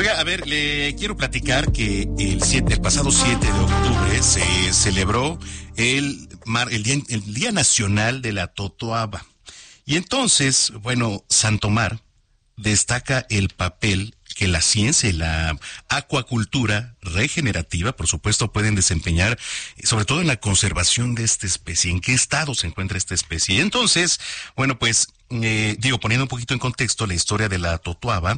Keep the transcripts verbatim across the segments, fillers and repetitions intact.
Oiga, a ver, le quiero platicar que el siete, el pasado siete de octubre se celebró el mar, el día, el Día Nacional de la Totoaba. Y entonces, bueno, Santomar destaca el papel que la ciencia y la acuacultura regenerativa, por supuesto, pueden desempeñar, sobre todo en la conservación de esta especie. ¿En qué estado se encuentra esta especie? Y entonces, bueno, pues, eh, digo, poniendo un poquito en contexto, la historia de la totoaba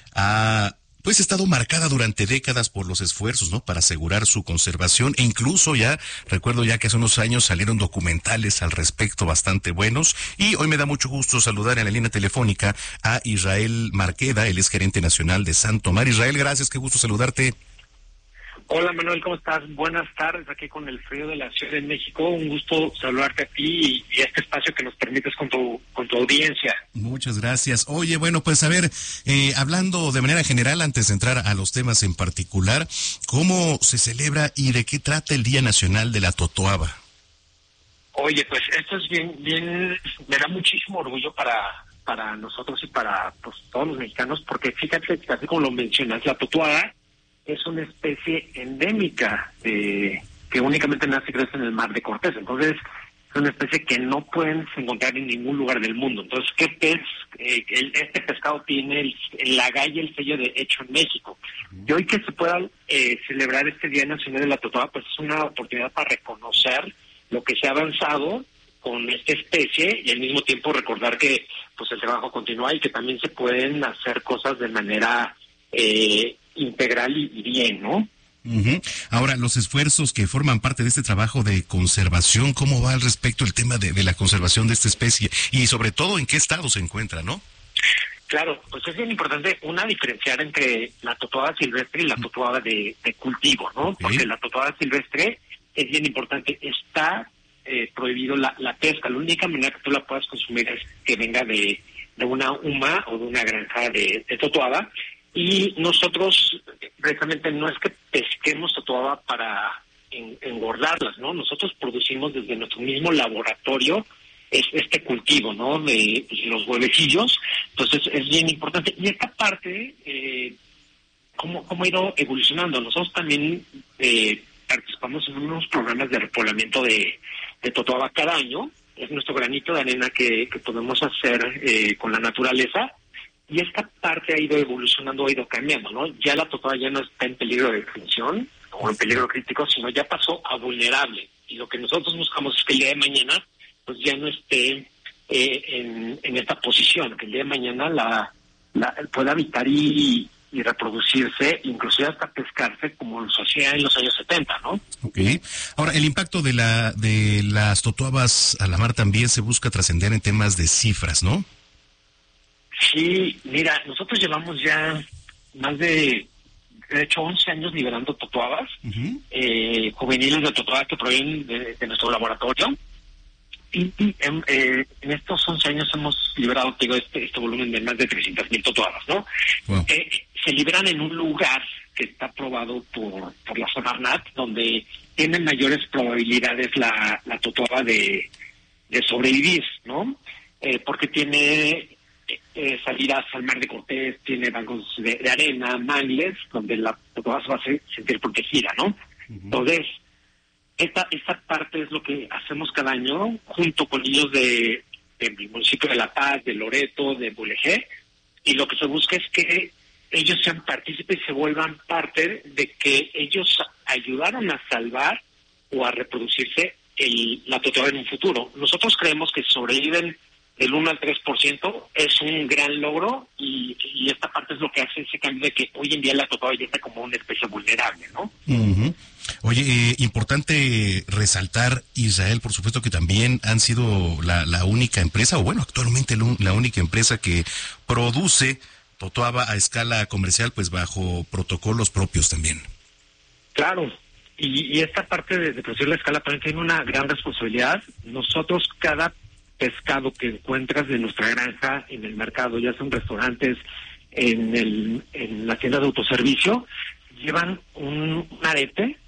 ha pues ha estado marcada durante décadas por los esfuerzos, ¿no?, para asegurar su conservación, e incluso ya, recuerdo ya que hace unos años salieron documentales al respecto bastante buenos, y hoy me da mucho gusto saludar en la línea telefónica a Israel Marqueda, él es gerente nacional de Santomar. Israel, gracias, qué gusto saludarte. Hola Manuel, ¿cómo estás? Buenas tardes, aquí con el frío de la Ciudad de México. Un gusto saludarte a ti y, y este espacio que nos permites con tu con tu audiencia. Muchas gracias. Oye, bueno, pues a ver, eh, hablando de manera general, antes de entrar a los temas en particular, ¿cómo se celebra y de qué trata el Día Nacional de la Totoaba? Oye, pues esto es bien, bien, me da muchísimo orgullo para para nosotros y para pues todos los mexicanos, porque fíjate, así como lo mencionas, la totoaba es una especie endémica de, que únicamente nace y crece en el mar de Cortés. Entonces, es una especie que no pueden encontrar en ningún lugar del mundo. Entonces, ¿qué pez? Eh, el, este pescado tiene el, el laga y el sello de hecho en México. Y hoy que se pueda eh, celebrar este Día Nacional de la Totoaba, pues es una oportunidad para reconocer lo que se ha avanzado con esta especie y al mismo tiempo recordar que pues el trabajo continúa y que también se pueden hacer cosas de manera eh, integral y, y bien, ¿no? Uh-huh. Ahora, los esfuerzos que forman parte de este trabajo de conservación, ¿cómo va al respecto el tema de, de la conservación de esta especie? Y sobre todo, ¿en qué estado se encuentra, no? Claro, pues es bien importante, una, diferenciar entre la totoaba silvestre y la totoaba de, de cultivo, ¿no? Okay. Porque la totoaba silvestre es bien importante, está eh, prohibido la, la pesca, la única manera que tú la puedas consumir es que venga de, de una huma o de una granja de, de totoaba. Y nosotros, precisamente, no es que pesquemos totoaba para en, engordarlas, ¿no? Nosotros producimos desde nuestro mismo laboratorio es, este cultivo, ¿no? De, de los huevecillos. Entonces, es bien importante. Y esta parte, eh, ¿cómo, cómo ha ido evolucionando? Nosotros también eh, participamos en unos programas de repoblamiento de, de totoaba cada año. Es nuestro granito de arena que, que podemos hacer eh, con la naturaleza. Y esta parte ha ido evolucionando, ha ido cambiando, ¿no? Ya la totoaba ya no está en peligro de extinción o en peligro crítico, sino ya pasó a vulnerable. Y lo que nosotros buscamos es que el día de mañana pues ya no esté eh, en, en esta posición, que el día de mañana la, la pueda habitar y, y reproducirse, inclusive hasta pescarse como se hacía en los años setenta, ¿no? Ok. Ahora, el impacto de la de las totoabas a la mar también se busca trascender en temas de cifras, ¿no? Sí, mira, nosotros llevamos ya más de, de hecho, once años liberando totoabas, uh-huh. eh, juveniles de totoaba que provienen de, de nuestro laboratorio. Y, y en, eh, en estos once años hemos liberado, digo, este, este volumen de más de trescientas mil totoabas, ¿no? Wow. Eh, se liberan en un lugar que está aprobado por, por la Semarnat, donde tiene mayores probabilidades la, la totoaba de, de sobrevivir, ¿no? Eh, porque tiene... Eh, salidas al mar de Cortés, tiene bancos de, de arena, mangles, donde la totoaba se va a sentir protegida, ¿no? Uh-huh. Entonces, esta esta parte es lo que hacemos cada año, junto con niños de del municipio de La Paz, de Loreto, de Mulegé, y lo que se busca es que ellos sean partícipes y se vuelvan parte de que ellos ayudaron a salvar o a reproducirse el, la totoaba en un futuro. Nosotros creemos que sobreviven del uno al tres por ciento, es un gran logro y, y esta parte es lo que hace ese cambio de que hoy en día la totoaba ya está como una especie vulnerable, ¿no? Uh-huh. Oye, eh, importante resaltar, Israel, por supuesto que también han sido la, la única empresa, o bueno, actualmente la única empresa que produce totoaba a escala comercial, pues bajo protocolos propios también. Claro, y, y esta parte de, de producir la escala también tiene una gran responsabilidad. Nosotros cada pescado que encuentras de nuestra granja en el mercado, ya son restaurantes, en el en la tienda de autoservicio, llevan un, un arete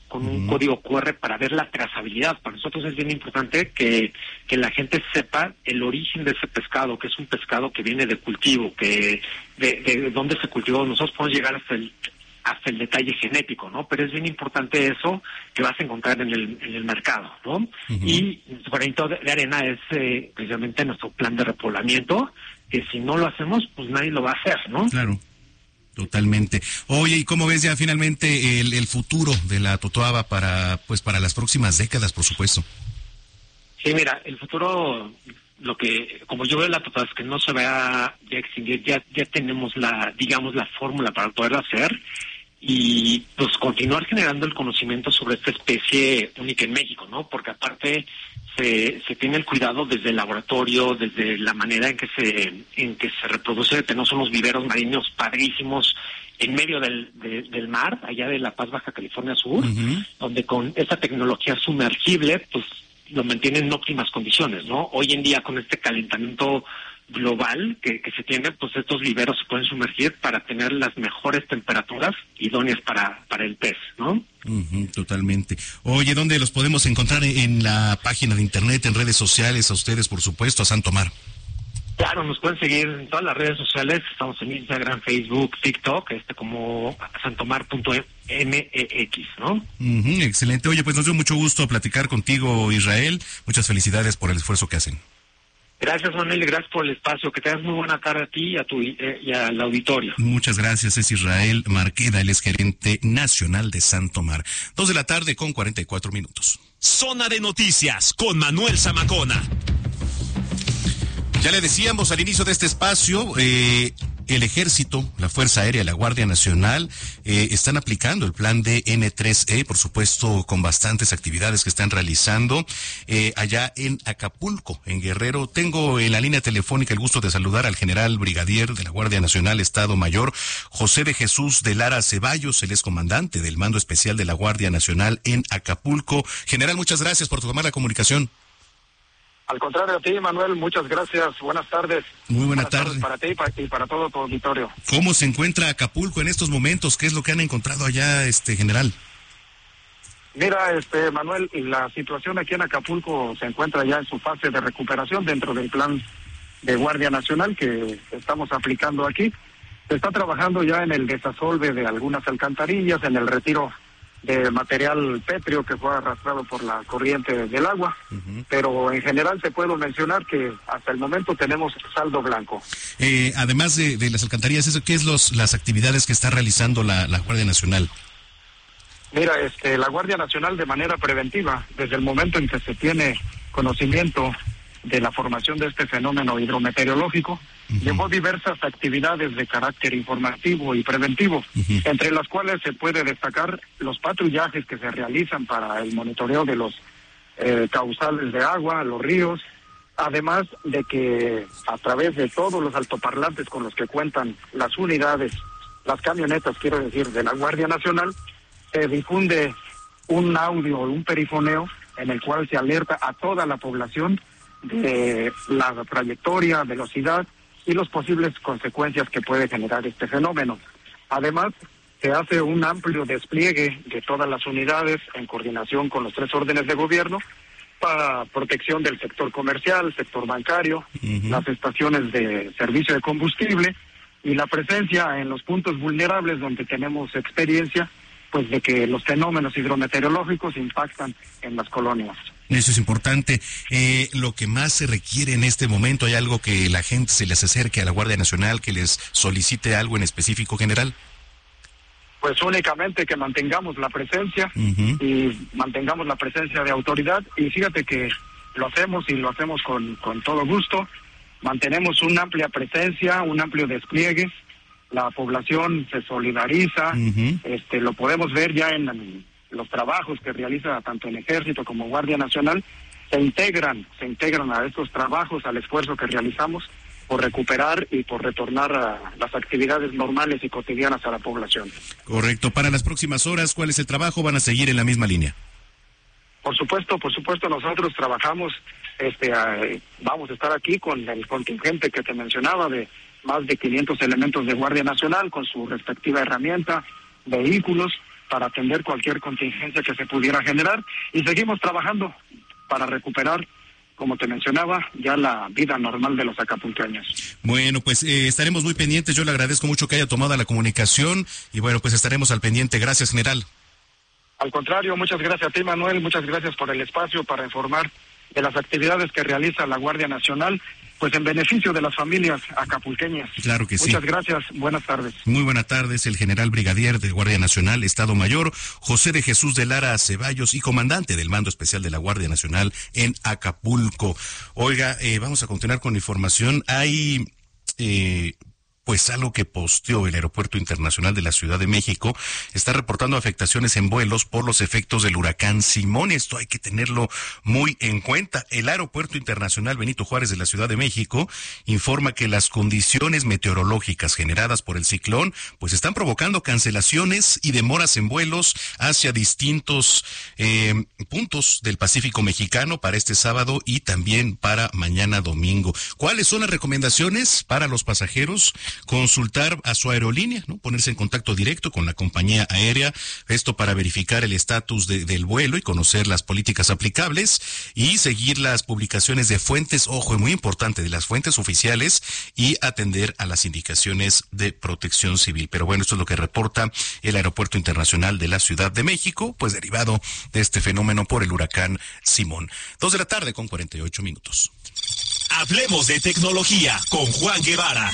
con un uh-huh. código cu erre para ver la trazabilidad. Para nosotros es bien importante que, que la gente sepa el origen de ese pescado, que es un pescado que viene de cultivo, que de, de dónde se cultivó. Nosotros podemos llegar hasta el hasta el detalle genético, ¿no? Pero es bien importante eso que vas a encontrar en el en el mercado, ¿no? Uh-huh. Y nuestro granito de arena es eh, precisamente nuestro plan de repoblamiento, que si no lo hacemos, pues nadie lo va a hacer, ¿no? Claro. Totalmente. Oye, ¿y cómo ves ya finalmente el, el futuro de la totoaba para, pues, para las próximas décadas, por supuesto? Sí, mira, el futuro, lo que, como yo veo la totoaba es que no se va a ya extinguir, ya, ya tenemos la, digamos, la fórmula para poderlo hacer y pues continuar generando el conocimiento sobre esta especie única en México, ¿no? Porque aparte se, se tiene el cuidado desde el laboratorio, desde la manera en que se en que se reproduce. Tenemos unos viveros marinos padrísimos en medio del, de, del mar, allá de La Paz, Baja California Sur, uh-huh. donde con esta tecnología sumergible, pues lo mantienen en óptimas condiciones, ¿no? Hoy en día con este calentamiento global que, que se tiene, pues estos viveros se pueden sumergir para tener las mejores temperaturas idóneas para, para el pez, ¿no? Uh-huh, totalmente. Oye, ¿dónde los podemos encontrar? En la página de internet, en redes sociales, a ustedes, por supuesto, a Santo Mar. Claro, nos pueden seguir en todas las redes sociales, estamos en Instagram, Facebook, TikTok, este como santomar punto m e x, ¿no? Uh-huh, excelente. Oye, pues nos dio mucho gusto platicar contigo, Israel. Muchas felicidades por el esfuerzo que hacen. Gracias, Manuel, y gracias por el espacio. Que tengas muy buena tarde a ti y, a tu, eh, y al auditorio. Muchas gracias. Es Israel Marqueda, él es gerente nacional de Santo Mar. Dos de la tarde con cuarenta y cuatro minutos. Zona de Noticias con Manuel Zamacona. Ya le decíamos al inicio de este espacio, eh, el Ejército, la Fuerza Aérea, la Guardia Nacional, eh, están aplicando el plan de ene tres e, por supuesto, con bastantes actividades que están realizando eh, allá en Acapulco, en Guerrero. Tengo en la línea telefónica el gusto de saludar al general brigadier de la Guardia Nacional, Estado Mayor, José de Jesús de Lara Ceballos, él es comandante del Mando Especial de la Guardia Nacional en Acapulco. General, muchas gracias por tomar la comunicación. Al contrario a ti, Manuel, muchas gracias. Buenas tardes. Muy buena Buenas tarde. tardes para ti y para, y para todo tu auditorio. ¿Cómo se encuentra Acapulco en estos momentos? ¿Qué es lo que han encontrado allá, este general? Mira, este Manuel, la situación aquí en Acapulco se encuentra ya en su fase de recuperación dentro del plan de Guardia Nacional que estamos aplicando aquí. Se está trabajando ya en el desasolve de algunas alcantarillas, en el retiro de material pétreo que fue arrastrado por la corriente del agua, uh-huh. pero en general te puedo mencionar que hasta el momento tenemos saldo blanco. Eh, además de, de las alcantarillas, ¿eso qué es los las actividades que está realizando la, la Guardia Nacional? Mira, este, la Guardia Nacional de manera preventiva, desde el momento en que se tiene conocimiento de la formación de este fenómeno hidrometeorológico, uh-huh. llevó diversas actividades de carácter informativo y preventivo, uh-huh. entre las cuales se puede destacar los patrullajes que se realizan para el monitoreo de los eh, causales de agua, los ríos, además de que a través de todos los altoparlantes con los que cuentan las unidades, las camionetas, quiero decir, de la Guardia Nacional, se difunde un audio, un perifoneo, en el cual se alerta a toda la población de la trayectoria, velocidad y las posibles consecuencias que puede generar este fenómeno. Además, se hace un amplio despliegue de todas las unidades en coordinación con los tres órdenes de gobierno para protección del sector comercial, sector bancario, uh-huh. las estaciones de servicio de combustible y la presencia en los puntos vulnerables donde tenemos experiencia, pues de que los fenómenos hidrometeorológicos impactan en las colonias. Eso es importante. Eh, lo que más se requiere en este momento, ¿hay algo que la gente se les acerque a la Guardia Nacional, que les solicite algo en específico, general? Pues únicamente que mantengamos la presencia uh-huh. y mantengamos la presencia de autoridad. Y fíjate que lo hacemos y lo hacemos con, con todo gusto. Mantenemos una amplia presencia, un amplio despliegue. La población se solidariza. Uh-huh. Este, lo podemos ver ya en, en los trabajos que realiza tanto el Ejército como Guardia Nacional. Se integran, se integran a estos trabajos, al esfuerzo que realizamos por recuperar y por retornar a las actividades normales y cotidianas a la población. Correcto. Para las próximas horas, ¿cuál es el trabajo? ¿Van a seguir en la misma línea? Por supuesto, por supuesto, nosotros trabajamos, este, eh, vamos a estar aquí con el contingente que te mencionaba de más de quinientos elementos de Guardia Nacional con su respectiva herramienta, vehículos, para atender cualquier contingencia que se pudiera generar, y seguimos trabajando para recuperar, como te mencionaba, ya la vida normal de los acapulqueños. Bueno, pues eh, estaremos muy pendientes. Yo le agradezco mucho que haya tomado la comunicación y bueno, pues estaremos al pendiente. Gracias, general. Al contrario, muchas gracias a ti, Manuel, muchas gracias por el espacio para informar de las actividades que realiza la Guardia Nacional, pues en beneficio de las familias acapulqueñas. Claro que sí. Muchas gracias, buenas tardes. Muy buenas tardes, el general brigadier de Guardia Nacional, Estado Mayor, José de Jesús de Lara Ceballos, y comandante del Mando Especial de la Guardia Nacional en Acapulco. Oiga, eh, vamos a continuar con la información. Hay... Eh, Pues algo que posteó el Aeropuerto Internacional de la Ciudad de México está reportando afectaciones en vuelos por los efectos del huracán Simón. Esto hay que tenerlo muy en cuenta. El Aeropuerto Internacional Benito Juárez de la Ciudad de México informa que las condiciones meteorológicas generadas por el ciclón pues están provocando cancelaciones y demoras en vuelos hacia distintos eh, puntos del Pacífico mexicano para este sábado y también para mañana domingo. ¿Cuáles son las recomendaciones para los pasajeros? Consultar a su aerolínea, ¿no? Ponerse en contacto directo con la compañía aérea, esto para verificar el estatus de, del vuelo y conocer las políticas aplicables y seguir las publicaciones de fuentes, ojo, es muy importante, de las fuentes oficiales y atender a las indicaciones de protección civil. Pero bueno, esto es lo que reporta el Aeropuerto Internacional de la Ciudad de México, pues derivado de este fenómeno por el huracán Simón. Dos de la tarde con cuarenta y ocho minutos. Hablemos de tecnología con Juan Guevara.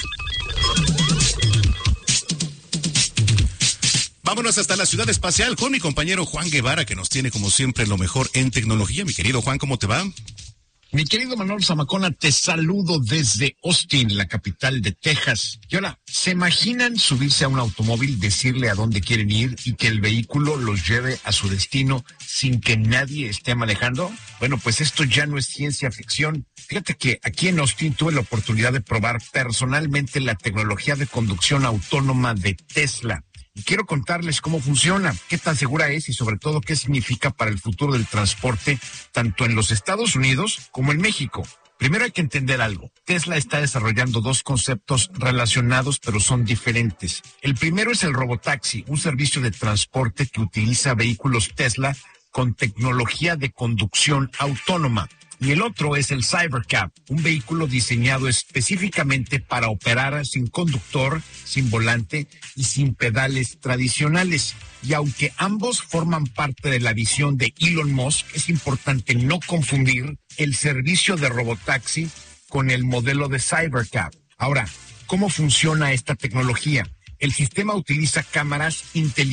Vámonos hasta la ciudad espacial con mi compañero Juan Guevara, que nos tiene como siempre lo mejor en tecnología. Mi querido Juan, ¿cómo te va? Mi querido Manuel Zamacona, te saludo desde Austin, la capital de Texas. Y ahora, ¿se imaginan subirse a un automóvil, decirle a dónde quieren ir y que el vehículo los lleve a su destino sin que nadie esté manejando? Bueno, pues esto ya no es ciencia ficción. Fíjate que aquí en Austin tuve la oportunidad de probar personalmente la tecnología de conducción autónoma de Tesla. Y quiero contarles cómo funciona, qué tan segura es y sobre todo qué significa para el futuro del transporte, tanto en los Estados Unidos como en México. Primero hay que entender algo. Tesla está desarrollando dos conceptos relacionados, pero son diferentes. El primero es el robotaxi, un servicio de transporte que utiliza vehículos Tesla con tecnología de conducción autónoma. Y el otro es el Cybercab, un vehículo diseñado específicamente para operar sin conductor, sin volante y sin pedales tradicionales. Y aunque ambos forman parte de la visión de Elon Musk, es importante no confundir el servicio de robotaxi con el modelo de Cybercab. Ahora, ¿cómo funciona esta tecnología? El sistema utiliza cámaras inteligentes